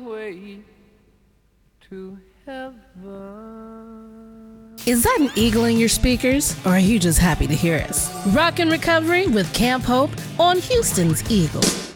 way to heaven. Is that an eagle in your speakers, or are you just happy to hear us? Rock and Recovery with Camp Hope on Houston's Eagle.